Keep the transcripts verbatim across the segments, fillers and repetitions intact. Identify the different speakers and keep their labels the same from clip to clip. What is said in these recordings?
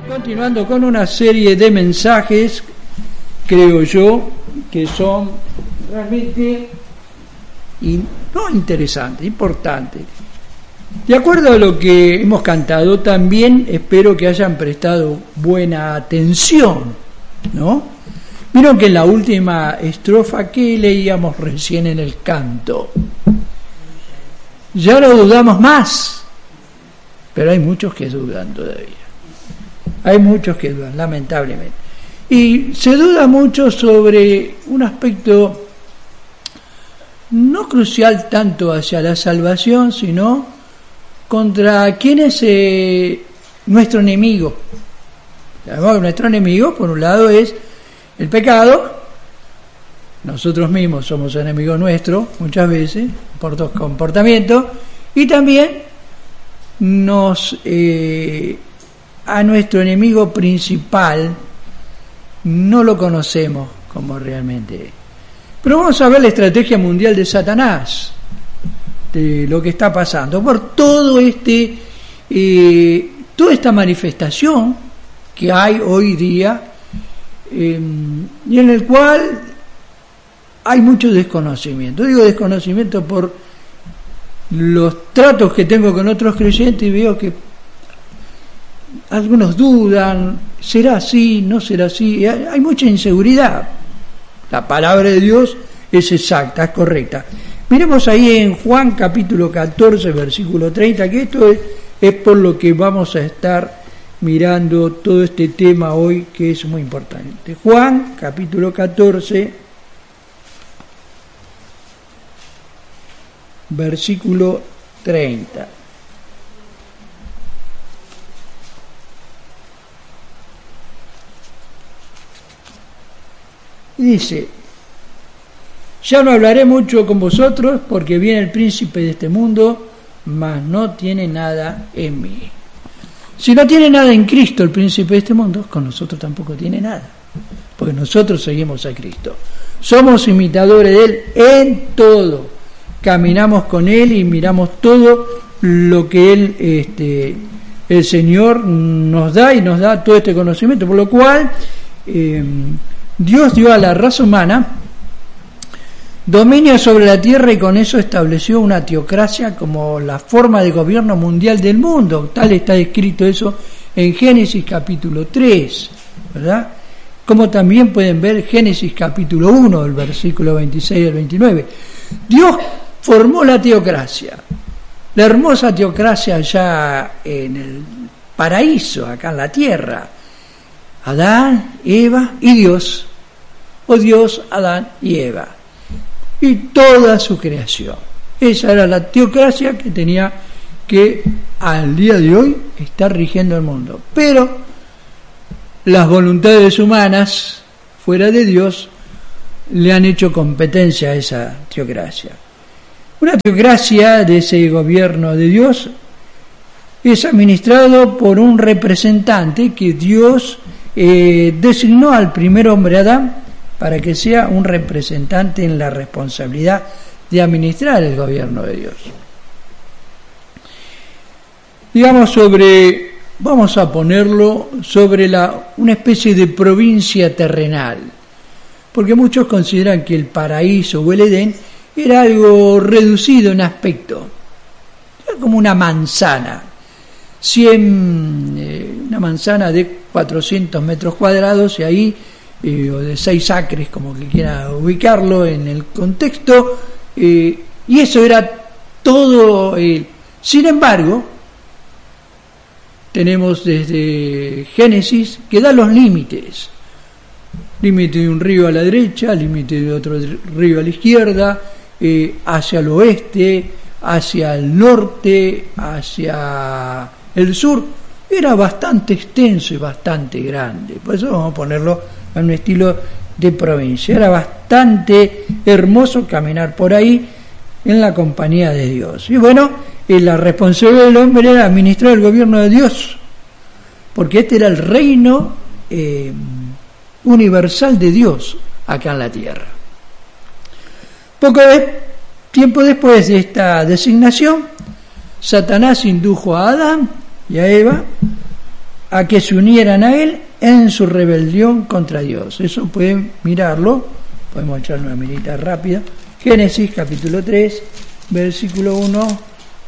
Speaker 1: Continuando con una serie de mensajes, creo yo, que son realmente in, no interesantes, importantes. De acuerdo a lo que hemos cantado, también espero que hayan prestado buena atención, ¿no? Vieron que en la última estrofa que leíamos recién en el canto, ya no dudamos más, pero hay muchos que dudan todavía. Hay muchos que dudan, lamentablemente. Y se duda mucho sobre un aspecto no crucial tanto hacia la salvación, sino contra quién es eh, nuestro enemigo. Sabemos que nuestro enemigo, por un lado, es el pecado. Nosotros mismos somos enemigos nuestros, muchas veces, por dos comportamientos. Y también nos... Eh, a nuestro enemigo principal no lo conocemos como realmente es. Pero vamos a ver la estrategia mundial de Satanás, de lo que está pasando, por todo este, eh, toda esta manifestación que hay hoy día, eh, y en el cual hay mucho desconocimiento. Digo desconocimiento por los tratos que tengo con otros creyentes y veo que algunos dudan, ¿será así? ¿No será así? Hay mucha inseguridad. La palabra de Dios es exacta, es correcta. Miremos ahí en Juan capítulo catorce, versículo treinta, que esto es, es por lo que vamos a estar mirando todo este tema hoy, que es muy importante. Juan capítulo catorce, versículo treinta. Y dice: ya no hablaré mucho con vosotros, porque viene el príncipe de este mundo, mas no tiene nada en mí. Si no tiene nada en Cristo el príncipe de este mundo, con nosotros tampoco tiene nada, porque nosotros seguimos a Cristo. Somos imitadores de Él en todo. Caminamos con Él y miramos todo lo que Él, este, el Señor nos da, y nos da todo este conocimiento, por lo cual eh, Dios dio a la raza humana dominio sobre la tierra, y con eso estableció una teocracia como la forma de gobierno mundial del mundo. Tal está escrito eso en Génesis capítulo tres, ¿verdad? Como también pueden ver Génesis capítulo uno, el versículo veintiséis al veintinueve. Dios formó la teocracia, la hermosa teocracia allá en el paraíso, acá en la tierra. Adán, Eva y Dios, o Dios, Adán y Eva, y toda su creación. Esa era la teocracia que tenía que al día de hoy estar rigiendo el mundo. Pero las voluntades humanas, fuera de Dios, le han hecho competencia a esa teocracia. Una teocracia de ese gobierno de Dios es administrado por un representante que Dios Eh, designó al primer hombre, Adán, para que sea un representante en la responsabilidad de administrar el gobierno de Dios. Digamos sobre, vamos a ponerlo sobre la, una especie de provincia terrenal, porque muchos consideran que el paraíso o el Edén era algo reducido en aspecto, era como una manzana, cien, eh, una manzana de cuatrocientos metros cuadrados, y ahí, eh, o de seis acres, como que quiera ubicarlo en el contexto, eh, y eso era todo. Eh. Sin embargo, tenemos desde Génesis que da los límites: límite de un río a la derecha, límite de otro río a la izquierda, eh, hacia el oeste, hacia el norte, hacia el sur. Era bastante extenso y bastante grande, por eso vamos a ponerlo en un estilo de provincia. Era bastante hermoso caminar por ahí en la compañía de Dios. Y bueno, la responsabilidad del hombre era administrar el gobierno de Dios, porque este era el reino eh, universal de Dios acá en la tierra. Poco de, tiempo después de esta designación, Satanás indujo a Adán y a Eva a que se unieran a él en su rebelión contra Dios. Eso pueden mirarlo, podemos echar una mirita rápida. Génesis capítulo tres, versículo uno.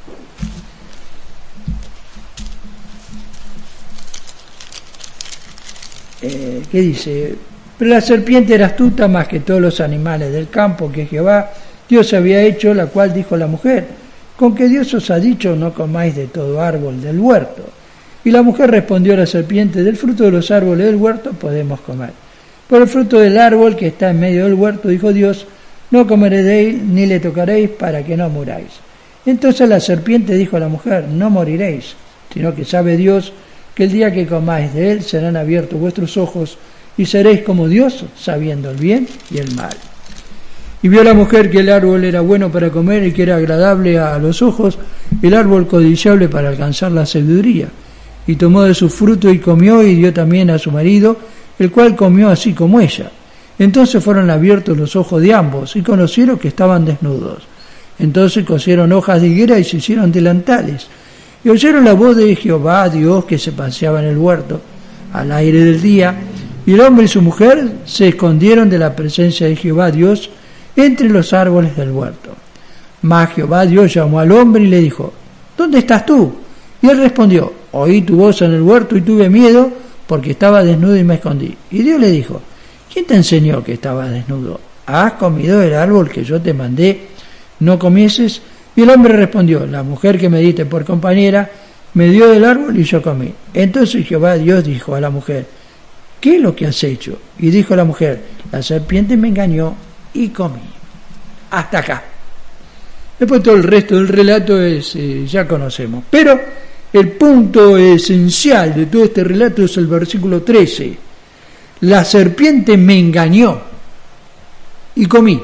Speaker 1: Eh, ¿Qué dice? Pero la serpiente era astuta más que todos los animales del campo que Jehová Dios había hecho, la cual dijo la mujer: con que Dios os ha dicho, no comáis de todo árbol del huerto. Y la mujer respondió a la serpiente: del fruto de los árboles del huerto podemos comer. Por el fruto del árbol que está en medio del huerto, dijo Dios, no comeréis de él, ni le tocaréis, para que no muráis. Entonces la serpiente dijo a la mujer: no moriréis, sino que sabe Dios que el día que comáis de él serán abiertos vuestros ojos, y seréis como Dios, sabiendo el bien y el mal. Y vio la mujer que el árbol era bueno para comer y que era agradable a los ojos, el árbol codiciable para alcanzar la sabiduría. Y tomó de su fruto y comió, y dio también a su marido, el cual comió así como ella. Entonces fueron abiertos los ojos de ambos, y conocieron que estaban desnudos. Entonces cosieron hojas de higuera y se hicieron delantales. Y oyeron la voz de Jehová Dios que se paseaba en el huerto al aire del día, y el hombre y su mujer se escondieron de la presencia de Jehová Dios entre los árboles del huerto. Mas Jehová Dios llamó al hombre y le dijo: ¿dónde estás tú? Y él respondió: oí tu voz en el huerto y tuve miedo, porque estaba desnudo y me escondí. Y Dios le dijo: ¿quién te enseñó que estabas desnudo? ¿Has comido del árbol que yo te mandé no comieses? Y el hombre respondió: la mujer que me diste por compañera me dio del árbol y yo comí. Entonces Jehová Dios dijo a la mujer: ¿qué es lo que has hecho? Y dijo la mujer: la serpiente me engañó y comí. Hasta acá. Después todo el resto del relato es eh, ya conocemos. Pero el punto esencial de todo este relato es el versículo trece. La serpiente me engañó y comí.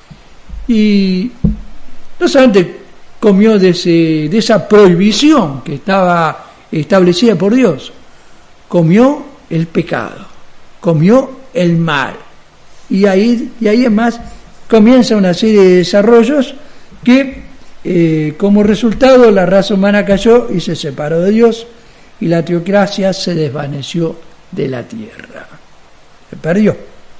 Speaker 1: Y no solamente comió de, ese, de esa prohibición que estaba establecida por Dios, comió el pecado, comió el mal. Y ahí, y ahí además comienza una serie de desarrollos que eh, como resultado la raza humana cayó y se separó de Dios, y la teocracia se desvaneció de la tierra, se perdió.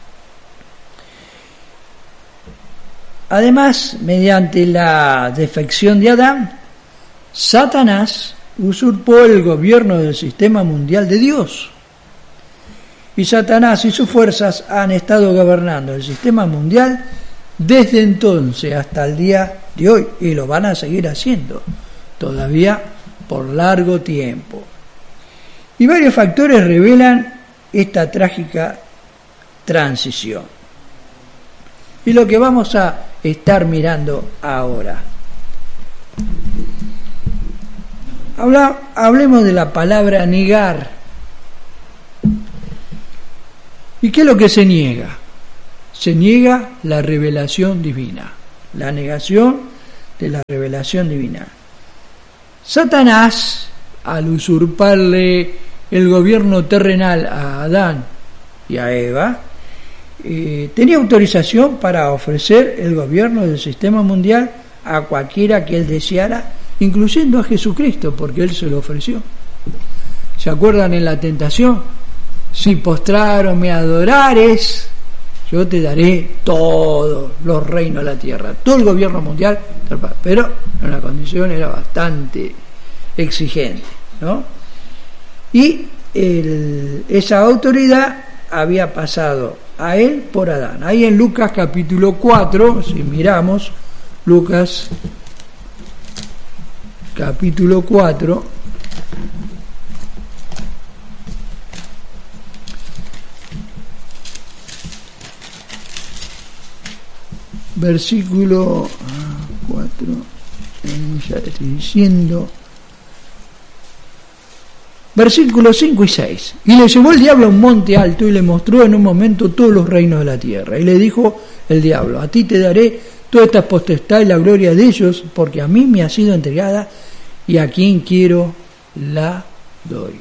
Speaker 1: Además, mediante la defección de Adán, Satanás usurpó el gobierno del sistema mundial de Dios. Y Satanás y sus fuerzas han estado gobernando el sistema mundial desde entonces hasta el día de hoy, y lo van a seguir haciendo todavía por largo tiempo. Y varios factores revelan esta trágica transición. Y lo que vamos a estar mirando ahora. Habla, hablemos de la palabra negar. ¿Y qué es lo que se niega? Se niega la revelación divina, la negación de la revelación divina. Satanás, al usurparle el gobierno terrenal a Adán y a Eva, eh, tenía autorización para ofrecer el gobierno del sistema mundial a cualquiera que él deseara, incluyendo a Jesucristo, porque él se lo ofreció. ¿Se acuerdan en la tentación? Si postraron me adorares, yo te daré todos los reinos de la tierra, todo el gobierno mundial, pero en la condición era bastante exigente, ¿no? Y el, esa autoridad había pasado a él por Adán. Ahí en Lucas capítulo cuatro, si miramos Lucas capítulo cuatro, versículo cuatro, ya estoy diciendo, versículos cinco y seis. Y le llevó el diablo a un monte alto y le mostró en un momento todos los reinos de la tierra. Y le dijo el diablo: a ti te daré toda esta potestad y la gloria de ellos, porque a mí me ha sido entregada, y a quien quiero la doy.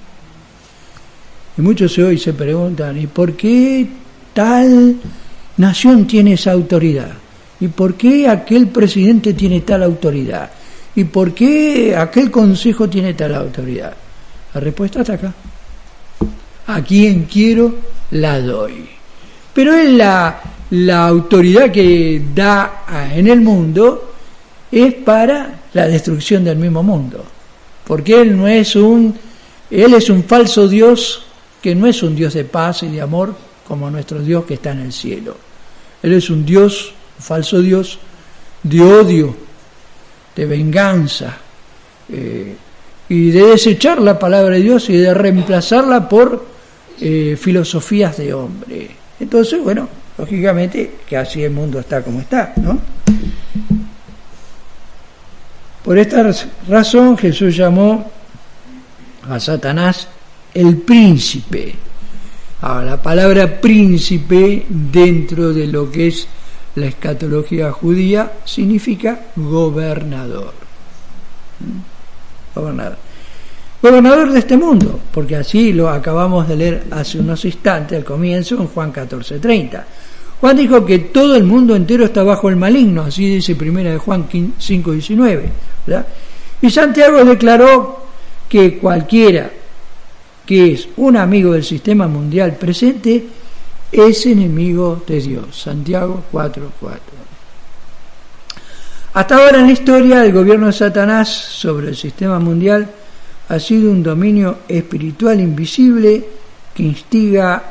Speaker 1: Y muchos hoy se preguntan: ¿y por qué tal nación tiene esa autoridad? ¿Y por qué aquel presidente tiene tal autoridad? ¿Y por qué aquel consejo tiene tal autoridad? La respuesta está acá. A quien quiero, la doy. Pero él la, la autoridad que da en el mundo es para la destrucción del mismo mundo. Porque él no es un, él es un falso Dios que no es un Dios de paz y de amor como nuestro Dios que está en el cielo. Él es un Dios, un falso Dios, de odio, de venganza, eh, y de desechar la palabra de Dios y de reemplazarla por eh, filosofías de hombre. Entonces, bueno, lógicamente que así el mundo está como está, ¿no? Por esta razón Jesús llamó a Satanás el príncipe. Ahora, la palabra príncipe dentro de lo que es la escatología judía significa gobernador. ¿Mm? Gobernador. Gobernador de este mundo, porque así lo acabamos de leer hace unos instantes al comienzo en Juan catorce treinta. Juan dijo que todo el mundo entero está bajo el maligno, así dice primera de Juan cinco diecinueve, ¿verdad? Y Santiago declaró que cualquiera que es un amigo del sistema mundial presente es enemigo de Dios. Santiago cuatro cuatro. Hasta ahora en la historia el gobierno de Satanás sobre el sistema mundial ha sido un dominio espiritual invisible que instiga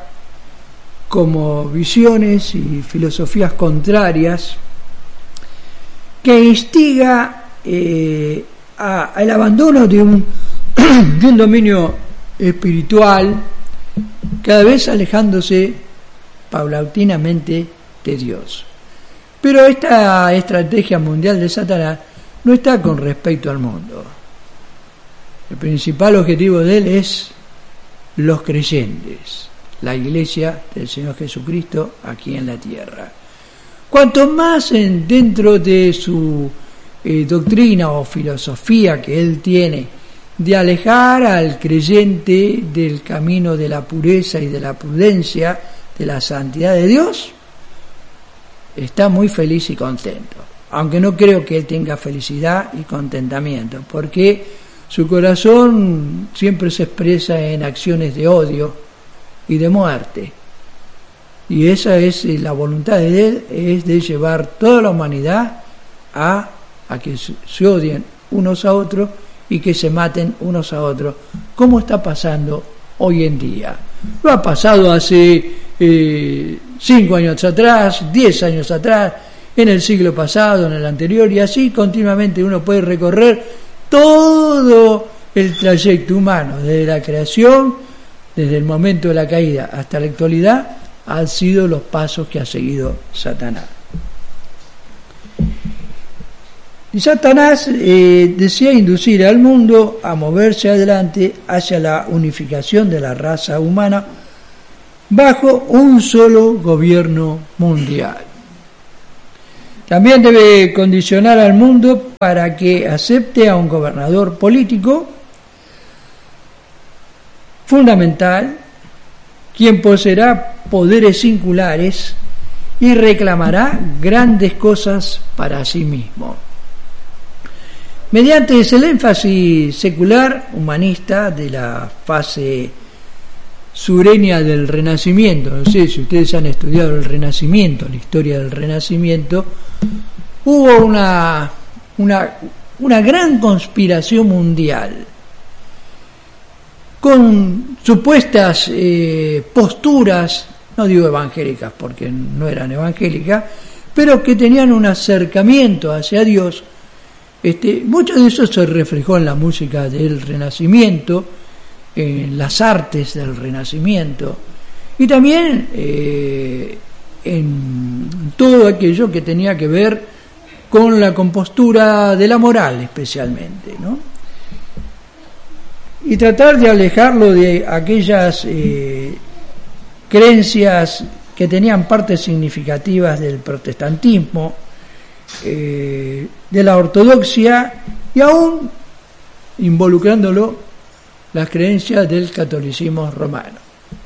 Speaker 1: como visiones y filosofías contrarias, que instiga eh, al abandono de un, de un dominio espiritual, cada vez alejándose paulatinamente de Dios. Pero esta estrategia mundial de Satanás no está con respecto al mundo. El principal objetivo de él es los creyentes, la iglesia del Señor Jesucristo aquí en la tierra. Cuanto más en, dentro de su eh, doctrina o filosofía que él tiene de alejar al creyente del camino de la pureza y de la prudencia, de la santidad de Dios, está muy feliz y contento. Aunque no creo que él tenga felicidad y contentamiento, porque su corazón siempre se expresa en acciones de odio y de muerte. Y esa es la voluntad de él, es de llevar toda la humanidad a, a que se odien unos a otros y que se maten unos a otros, como está pasando hoy en día. Lo ha pasado hace eh, cinco años atrás, diez años atrás, en el siglo pasado, en el anterior, y así continuamente uno puede recorrer todo el trayecto humano, desde la creación, desde el momento de la caída hasta la actualidad, han sido los pasos que ha seguido Satanás. Y Satanás eh, desea inducir al mundo a moverse adelante hacia la unificación de la raza humana bajo un solo gobierno mundial. También debe condicionar al mundo para que acepte a un gobernador político fundamental, quien poseerá poderes singulares y reclamará grandes cosas para sí mismo. Mediante el énfasis secular humanista de la fase sureña del Renacimiento, no sé si ustedes han estudiado el Renacimiento, la historia del Renacimiento, hubo una, una, una gran conspiración mundial con supuestas eh, posturas, no digo evangélicas porque no eran evangélicas, pero que tenían un acercamiento hacia Dios. Este, mucho de eso se reflejó en la música del Renacimiento, en las artes del Renacimiento y también eh, en todo aquello que tenía que ver con la compostura de la moral especialmente, ¿no? Y tratar de alejarlo de aquellas eh, creencias que tenían partes significativas del protestantismo, eh, de la ortodoxia y aún involucrándolo las creencias del catolicismo romano.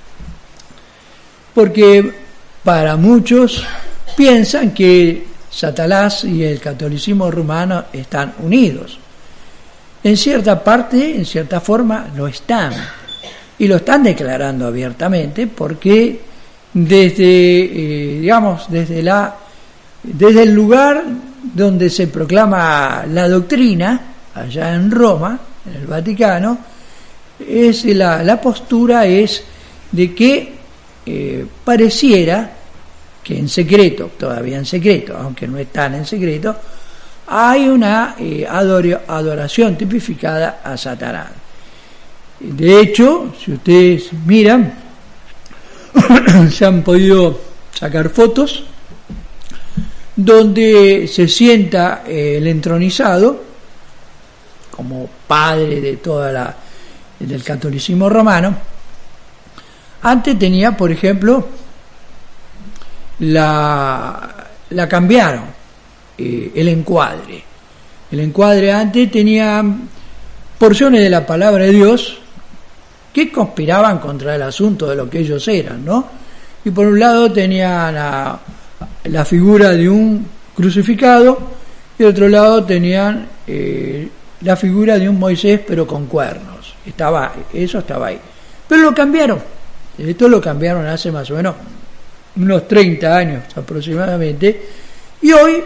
Speaker 1: Porque para muchos piensan que Satanás y el catolicismo romano están unidos. en cierta parte, en cierta forma, lo están. Y lo están declarando abiertamente porque desde, eh, digamos, desde, la, desde el lugar donde se proclama la doctrina, allá en Roma, en el Vaticano, es la, la postura es de que eh, pareciera que en secreto, todavía en secreto, aunque no están en secreto, hay una eh, ador- adoración tipificada a Satanás. De hecho, si ustedes miran, se han podido sacar fotos donde se sienta eh, el entronizado como padre de toda la del catolicismo romano. Antes tenía, por ejemplo, la, la cambiaron, eh, el encuadre. El encuadre antes tenía porciones de la palabra de Dios que conspiraban contra el asunto de lo que ellos eran, ¿no? Y por un lado tenían la, la figura de un crucificado, y por otro lado tenían eh, la figura de un Moisés, pero con cuernos. Estaba, eso estaba ahí. Pero lo cambiaron. Esto lo cambiaron hace más o menos unos treinta años aproximadamente. Y hoy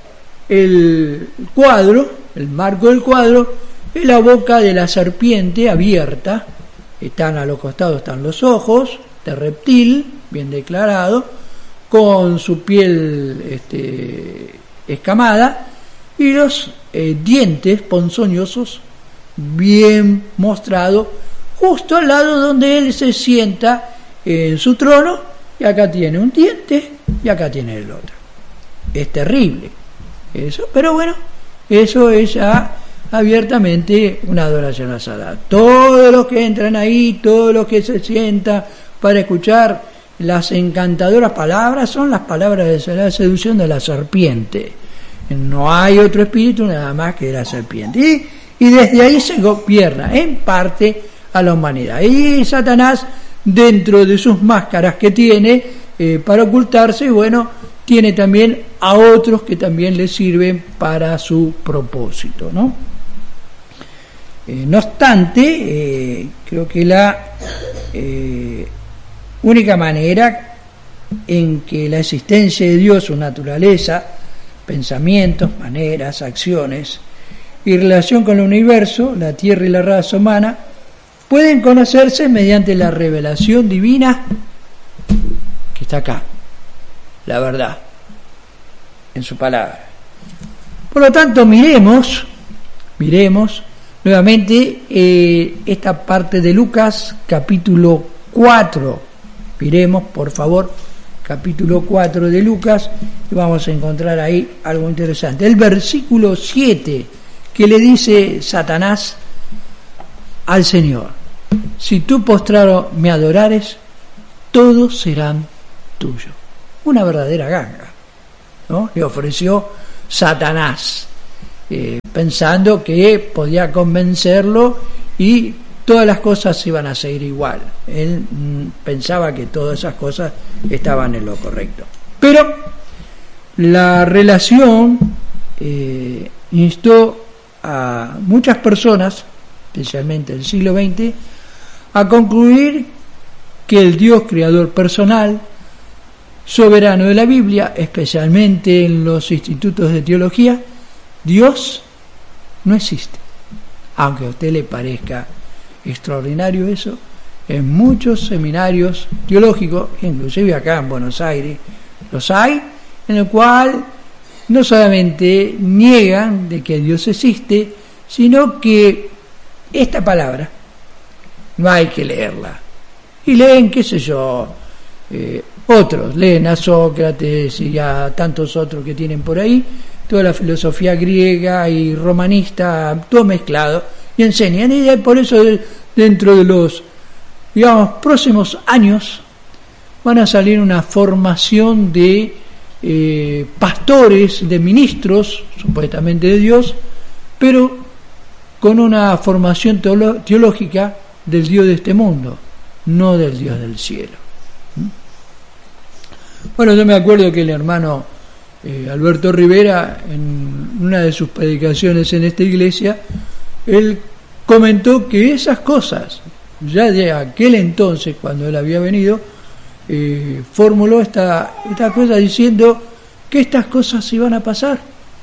Speaker 1: el cuadro, el marco del cuadro, es la boca de la serpiente abierta. Están a los costados, están los ojos de reptil, bien declarado, con su piel este, escamada, y los eh, dientes ponzoñosos bien mostrados, justo al lado donde él se sienta en su trono, y acá tiene un diente y acá tiene el otro. Es terrible eso, pero bueno, eso es ya abiertamente una adoración a Satán. Todos los que entran ahí, todos los que se sientan para escuchar las encantadoras palabras, son las palabras de la seducción de la serpiente. No hay otro espíritu nada más que la serpiente. Y, y desde ahí se gobierna en parte a la humanidad. Y Satanás, dentro de sus máscaras que tiene eh, para ocultarse, bueno, tiene también a otros que también le sirven para su propósito, ¿no? Eh, no obstante, eh, creo que la eh, única manera en que la existencia de Dios, su naturaleza, pensamientos, maneras, acciones y relación con el universo, la tierra y la raza humana, pueden conocerse mediante la revelación divina que está acá, la verdad, en su palabra. Por lo tanto, miremos, miremos nuevamente eh, esta parte de Lucas, capítulo cuatro. Miremos, por favor, capítulo cuatro de Lucas, y vamos a encontrar ahí algo interesante. El versículo siete, que le dice Satanás al Señor: si tú postrado me adorares, todos serán tuyos. Una verdadera ganga, ¿no? Le ofreció Satanás, eh, pensando que podía convencerlo y todas las cosas iban a seguir igual. Él mm, pensaba que todas esas cosas estaban en lo correcto. Pero la relación eh, instó a muchas personas, especialmente del siglo veinte, a concluir que el Dios creador personal, soberano de la Biblia, especialmente en los institutos de teología, Dios no existe. Aunque a usted le parezca extraordinario eso, en muchos seminarios teológicos, inclusive acá en Buenos Aires, los hay, en el cual no solamente niegan de que Dios existe, sino que esta palabra no hay que leerla. Y leen, qué sé yo, eh, otros, leen a Sócrates y a tantos otros que tienen por ahí, toda la filosofía griega y romanista, todo mezclado, y enseñan. Y por eso dentro de los, digamos, próximos años van a salir una formación de eh, pastores, de ministros, supuestamente de Dios, pero con una formación teolo- teológica del Dios de este mundo, no del Dios del cielo. ¿Mm? Bueno, yo me acuerdo que el hermano eh, Alberto Rivera, en una de sus predicaciones en esta iglesia, él comentó que esas cosas, ya de aquel entonces, cuando él había venido, eh, formuló esta, esta cosa diciendo que estas cosas iban a pasar,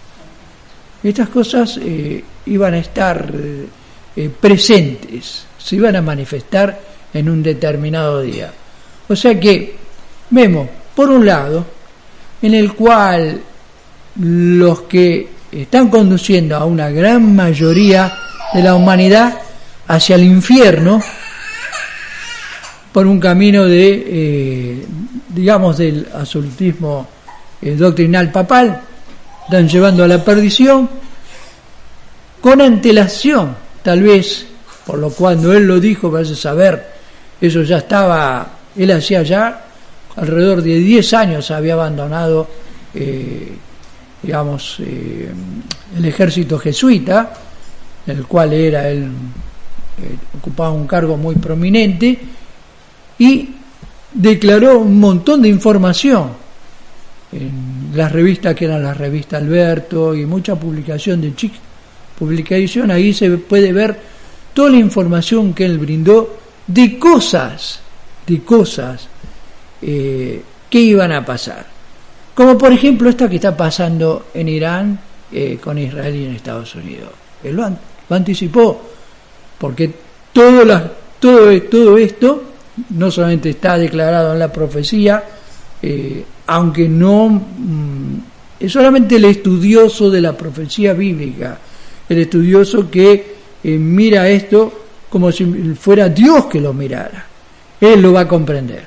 Speaker 1: estas cosas eh, iban a estar eh, presentes, se iban a manifestar en un determinado día. O sea que vemos, por un lado, en el cual los que están conduciendo a una gran mayoría de la humanidad hacia el infierno por un camino de, eh, digamos, del absolutismo eh, doctrinal papal, están llevando a la perdición con antelación, tal vez, por lo cuando él lo dijo, vaya a saber, eso ya estaba, él hacía ya alrededor de diez años había abandonado, eh, digamos, eh, el ejército jesuita, en el cual era él, eh, ocupaba un cargo muy prominente, y declaró un montón de información en las revistas que eran la revista Alberto y mucha publicación de Chic publicación. Ahí se puede ver toda la información que él brindó de cosas, de cosas eh, que iban a pasar, como por ejemplo esta que está pasando en Irán eh, con Israel y en Estados Unidos. Él lo, lo anticipó, porque todo, la, todo, todo esto no solamente está declarado en la profecía, eh, aunque no mmm, es solamente el estudioso de la profecía bíblica, el estudioso que eh, mira esto como si fuera Dios que lo mirara. Él lo va a comprender,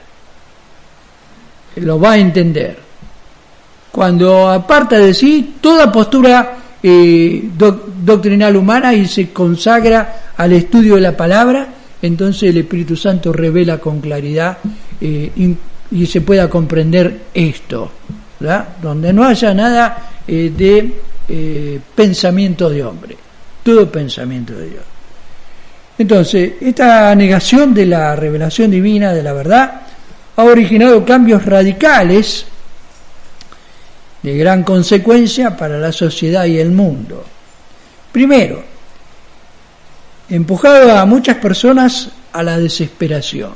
Speaker 1: él lo va a entender. Cuando aparta de sí toda postura eh, doc, doctrinal humana y se consagra al estudio de la palabra, entonces el Espíritu Santo revela con claridad eh, y, y se pueda comprender esto, ¿verdad? Donde no haya nada eh, de eh, pensamiento de hombre, todo pensamiento de Dios. Entonces, esta negación de la revelación divina, de la verdad, ha originado cambios radicales de gran consecuencia para la sociedad y el mundo. Primero, empujado a muchas personas a la desesperación.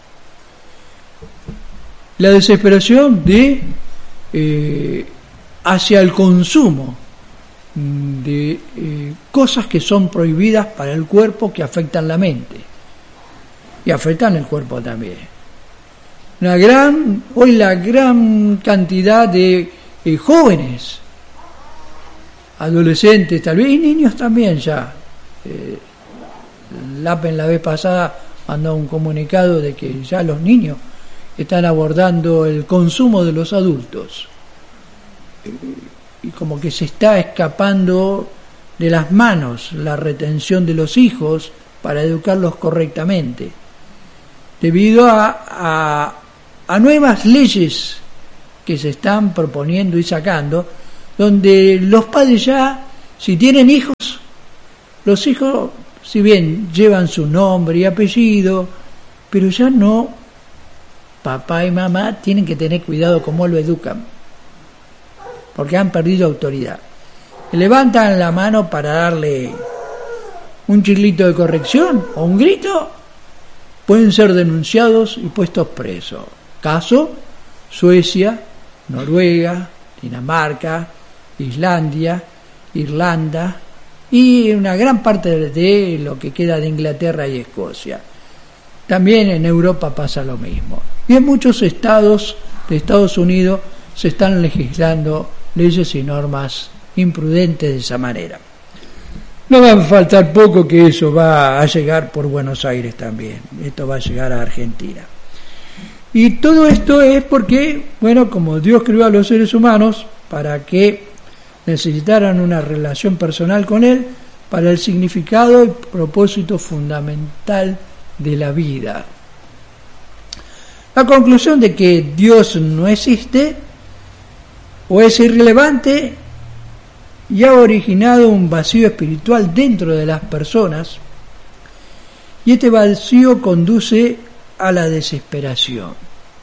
Speaker 1: La desesperación de eh, hacia el consumo de eh, cosas que son prohibidas para el cuerpo, que afectan la mente y afectan el cuerpo también. Una gran, hoy la gran cantidad de eh, jóvenes, adolescentes tal vez, y niños también ya. Eh, Lapen la vez pasada mandó un comunicado de que ya los niños están abordando el consumo de los adultos. Eh, y como que se está escapando de las manos la retención de los hijos para educarlos correctamente, debido a, a, a nuevas leyes que se están proponiendo y sacando, donde los padres ya, si tienen hijos, los hijos, si bien llevan su nombre y apellido, pero ya no, papá y mamá tienen que tener cuidado cómo lo educan, porque han perdido autoridad. Levantan la mano para darle un chirlito de corrección o un grito, pueden ser denunciados y puestos presos. Caso: Suecia, Noruega, Dinamarca, Islandia, Irlanda y una gran parte de lo que queda de Inglaterra y Escocia. También en Europa pasa lo mismo. Y en muchos estados de Estados Unidos se están legislando leyes y normas imprudentes de esa manera. No va a faltar poco que eso va a llegar por Buenos Aires también. Esto va a llegar a Argentina. Y todo esto es porque, bueno, como Dios creó a los seres humanos para que necesitaran una relación personal con Él, para el significado y propósito fundamental de la vida. La conclusión de que Dios no existe o es irrelevante y ha originado un vacío espiritual dentro de las personas, y este vacío conduce a la desesperación.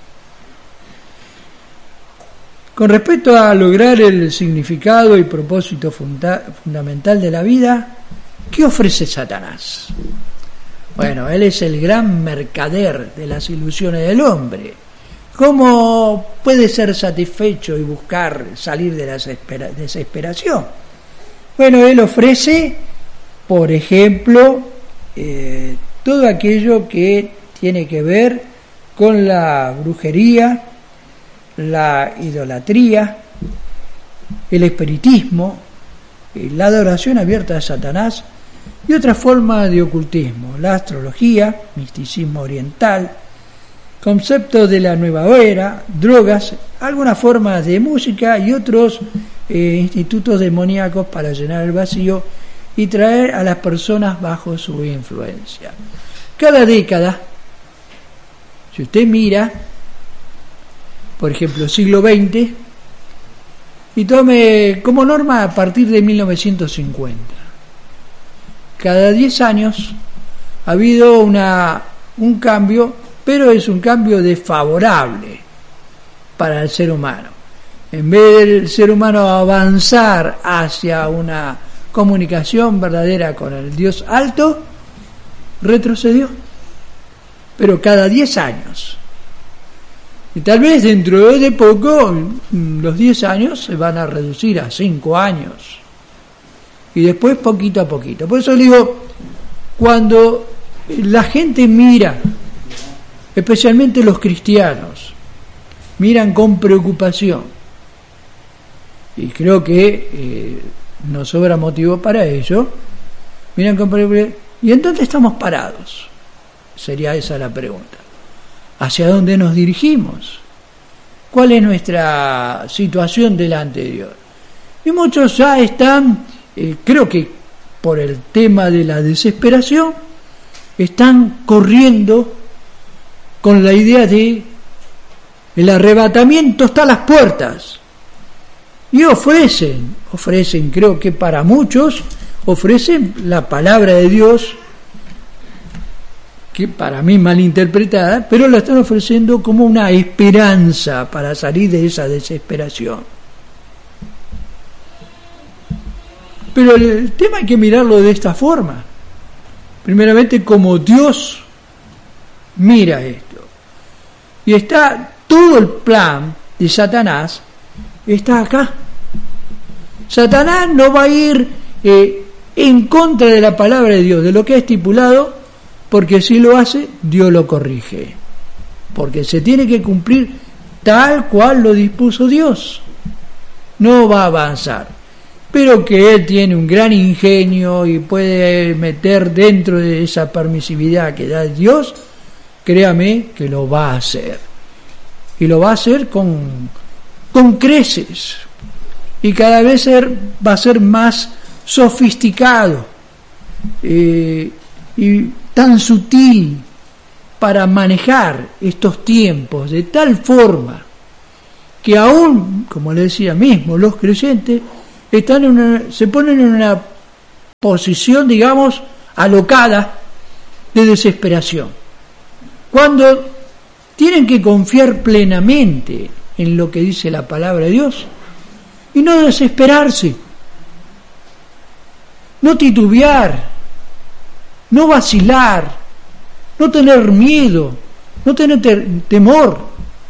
Speaker 1: Con respecto a lograr el significado y propósito funda- fundamental de la vida, ¿Qué ofrece Satanás? Bueno, él es el gran mercader de las ilusiones del hombre. ¿Cómo puede ser satisfecho y buscar salir de la desespera- desesperación? Bueno, él ofrece, por ejemplo, eh, todo aquello que tiene que ver con la brujería, la idolatría, el espiritismo, la adoración abierta a Satanás y otras formas de ocultismo, la astrología, misticismo oriental, conceptos de la nueva era, drogas, algunas formas de música y otros eh, institutos demoníacos para llenar el vacío y traer a las personas bajo su influencia. Cada década, si usted mira, por ejemplo, siglo veinte, y tome como norma a partir de mil novecientos cincuenta, cada diez años ha habido una, un cambio, pero es un cambio desfavorable para el ser humano. En vez del ser humano avanzar hacia una comunicación verdadera con el Dios alto, retrocedió, pero cada diez años. Y tal vez dentro de poco los diez años se van a reducir a cinco años. Y después poquito a poquito. Por eso digo, cuando la gente mira, especialmente los cristianos, miran con preocupación, y creo que eh, nos sobra motivo para ello, miran con preocupación, ¿y en dónde estamos parados? Sería esa la pregunta. ¿Hacia dónde nos dirigimos? ¿Cuál es nuestra situación delante de Dios? Y muchos ya están, eh, creo que por el tema de la desesperación, están corriendo con la idea de el arrebatamiento está a las puertas. Y ofrecen, ofrecen, creo que para muchos, ofrecen la palabra de Dios, que para mí mal interpretada, pero la están ofreciendo como una esperanza para salir de esa desesperación. Pero el tema hay que mirarlo de esta forma. Primeramente, como Dios mira esto. Y está todo el plan de Satanás, está acá. Satanás no va a ir eh, en contra de la palabra de Dios, de lo que ha estipulado, porque si lo hace, Dios lo corrige. Porque se tiene que cumplir tal cual lo dispuso Dios. No va a avanzar. Pero que Él tiene un gran ingenio y puede meter dentro de esa permisividad que da Dios, créame que lo va a hacer. Y lo va a hacer con, con creces. Y cada vez ser, va a ser más sofisticado. Eh, y tan sutil para manejar estos tiempos de tal forma que aún, como le decía mismo, los creyentes están en una, se ponen en una posición, digamos, alocada de desesperación, cuando tienen que confiar plenamente en lo que dice la palabra de Dios y no desesperarse, no titubear, no vacilar, no tener miedo, no tener ter- temor.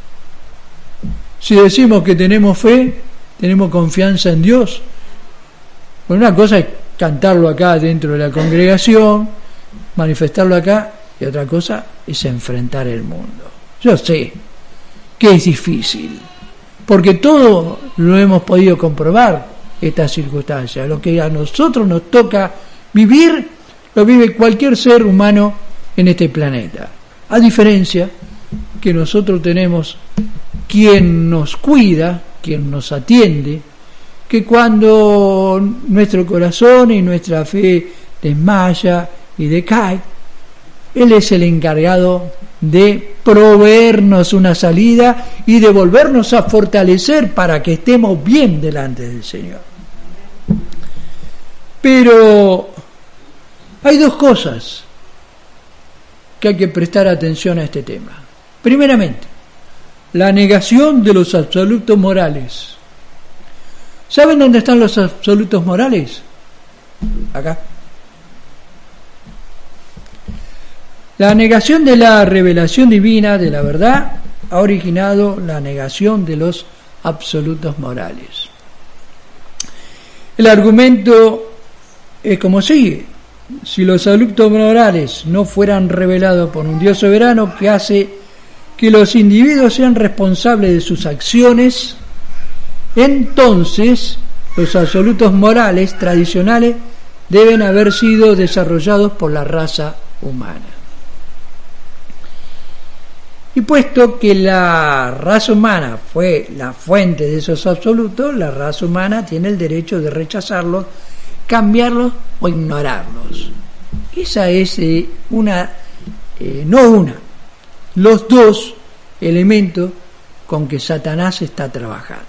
Speaker 1: Si decimos que tenemos fe, tenemos confianza en Dios. Bueno, una cosa es cantarlo acá dentro de la congregación, manifestarlo acá, y otra cosa es enfrentar el mundo. Yo sé que es difícil, porque todo lo hemos podido comprobar, estas circunstancias. Lo que a nosotros nos toca vivir, lo vive cualquier ser humano en este planeta. A diferencia que nosotros tenemos quien nos cuida, quien nos atiende, que cuando nuestro corazón y nuestra fe desmaya y decae, Él es el encargado de proveernos una salida y de volvernos a fortalecer para que estemos bien delante del Señor. Pero hay dos cosas que hay que prestar atención a este tema. Primeramente, la negación de los absolutos morales. ¿Saben dónde están los absolutos morales? Acá. La negación de la revelación divina de la verdad ha originado la negación de los absolutos morales. El argumento es como sigue: si los absolutos morales no fueran revelados por un Dios soberano que hace que los individuos sean responsables de sus acciones, entonces los absolutos morales tradicionales deben haber sido desarrollados por la raza humana. Y puesto que la raza humana fue la fuente de esos absolutos, la raza humana tiene el derecho de rechazarlos, cambiarlos o ignorarlos. Esa es eh, una, eh, no una, los dos elementos con que Satanás está trabajando.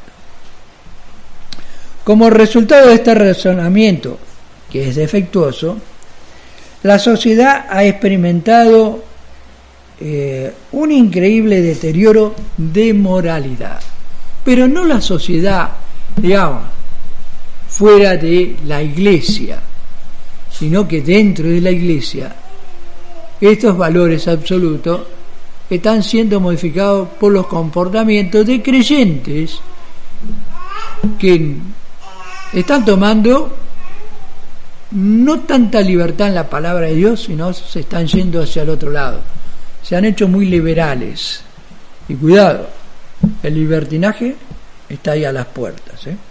Speaker 1: Como resultado de este razonamiento, que es defectuoso, la sociedad ha experimentado eh, un increíble deterioro de moralidad. Pero no la sociedad, digamos, fuera de la iglesia, sino que dentro de la iglesia estos valores absolutos están siendo modificados por los comportamientos de creyentes que están tomando no tanta libertad en la palabra de Dios, sino se están yendo hacia el otro lado. Se han hecho muy liberales. Y cuidado, el libertinaje está ahí a las puertas, ¿eh?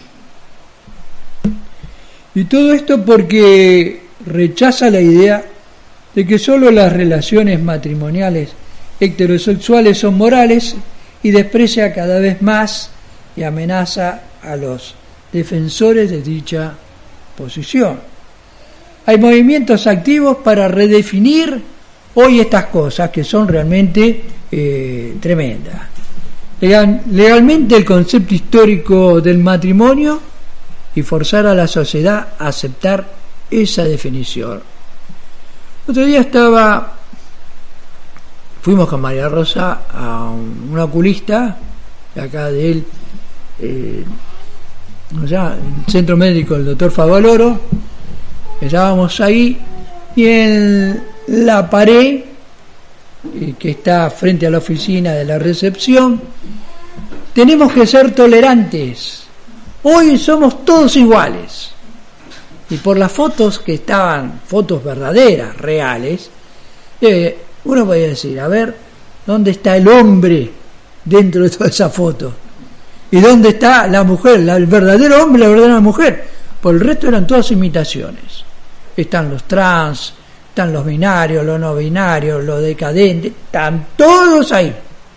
Speaker 1: Y todo esto porque rechaza la idea de que solo las relaciones matrimoniales heterosexuales son morales y desprecia cada vez más y amenaza a los defensores de dicha posición. Hay movimientos activos para redefinir hoy estas cosas que son realmente eh, tremendas. Legal, legalmente el concepto histórico del matrimonio y forzar a la sociedad a aceptar esa definición. Otro día estaba, fuimos con María Rosa a un, un oculista de acá de él, eh, o sea, el centro médico del doctor Favaloro. Estábamos ahí y en la pared eh, que está frente a la oficina de la recepción, tenemos que ser tolerantes. Hoy somos todos iguales. Y por las fotos que estaban, fotos verdaderas, reales, eh, uno podía decir, a ver, ¿dónde está el hombre dentro de toda esa foto? ¿Y dónde está la mujer, la, el verdadero hombre, la verdadera mujer? Por el resto eran todas imitaciones. Están los trans, están los binarios, los no binarios, los decadentes, están todos ahí.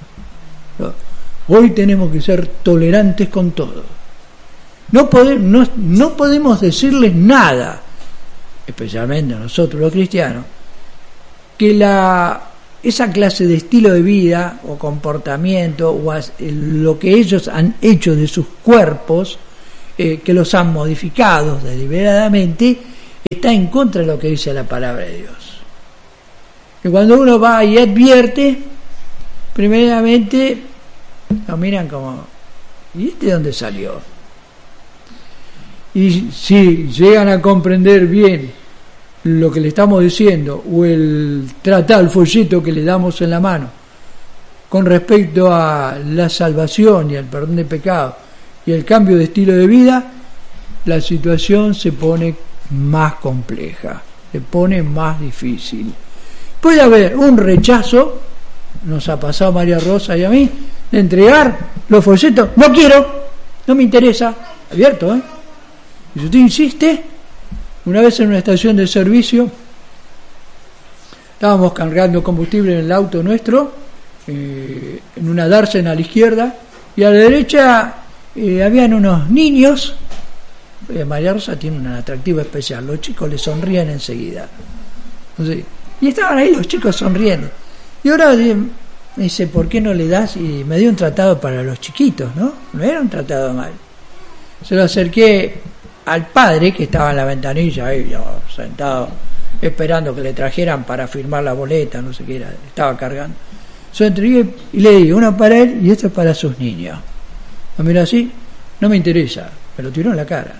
Speaker 1: Hoy tenemos que ser tolerantes con todo. No, pode, no, no podemos decirles nada, especialmente a nosotros los cristianos, que la, esa clase de estilo de vida o comportamiento o as, lo que ellos han hecho de sus cuerpos, eh, que los han modificado deliberadamente, está en contra de lo que dice la palabra de Dios. Que cuando uno va y advierte, primeramente lo miran como, ¿y este de dónde salió? Y si llegan a comprender bien lo que le estamos diciendo o el tratado, el folleto que le damos en la mano con respecto a la salvación y al perdón de pecado y el cambio de estilo de vida, la situación se pone más compleja, se pone más difícil. Puede haber un rechazo, nos ha pasado a María Rosa y a mí, de entregar los folletos, no quiero, no me interesa, abierto, ¿eh? Y si usted insiste, una vez en una estación de servicio, estábamos cargando combustible en el auto nuestro, eh, en una dársena a la izquierda, y a la derecha eh, habían unos niños. eh, María Rosa tiene un atractivo especial, los chicos le sonríen enseguida. Entonces, y estaban ahí los chicos sonriendo. Y ahora me dice, ¿por qué no le das? Y me dio un tratado para los chiquitos, ¿no? No era un tratado mal. Se lo acerqué al padre que estaba en la ventanilla ahí, yo, sentado esperando que le trajeran para firmar la boleta, no sé qué era, estaba cargando. Se lo entregué y le di una para él y esta para sus niños. Lo miró así, no me interesa, me lo tiró en la cara.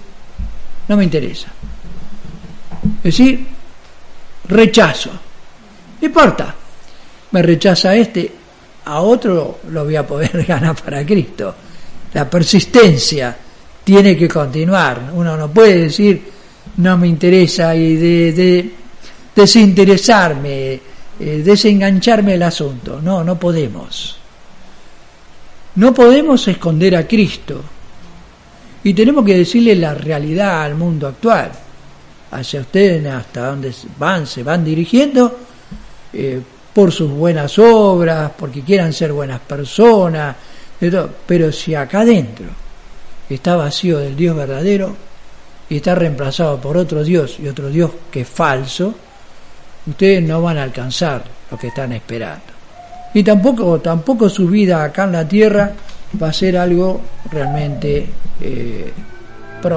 Speaker 1: No me interesa. Es decir, rechazo. No importa, me rechaza este, a otro lo voy a poder ganar para Cristo. La persistencia tiene que continuar. Uno no puede decir, no me interesa, y de, de desinteresarme, eh, desengancharme del asunto. No, no podemos. No podemos esconder a Cristo. Y tenemos que decirle la realidad al mundo actual. Hacia ustedes, hasta dónde van, se van dirigiendo, eh, por sus buenas obras, porque quieran ser buenas personas, de todo. Pero si acá adentro está vacío del Dios verdadero y está reemplazado por otro Dios, y otro Dios que es falso, ustedes no van a alcanzar lo que están esperando. Y tampoco, tampoco su vida acá en la tierra va a ser algo realmente eh,